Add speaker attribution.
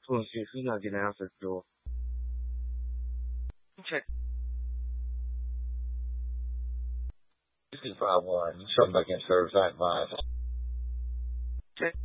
Speaker 1: Well, see, if he's not getting out the door. Check.
Speaker 2: 251, something against service, I advise.
Speaker 1: Check.